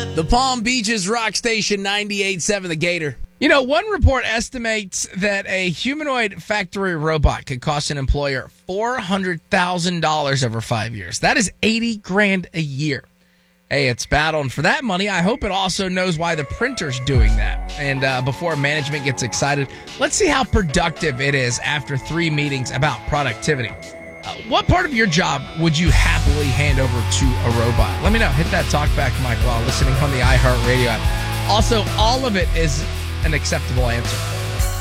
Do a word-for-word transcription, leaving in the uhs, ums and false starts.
The Palm Beaches Rock Station ninety-eight point seven, The Gator. You know, one report estimates that a humanoid factory robot could cost an employer four hundred thousand dollars over five years. That is eighty grand a year. Hey, it's battle, and for that money, I hope it also knows why the printer's doing that. And uh, before management gets excited, let's see how productive it is after three meetings about productivity. Uh, what part of your job would you happily hand over to a robot? Let me know. Hit that talkback mic while listening on the iHeartRadio app. Also, all of it is an acceptable answer.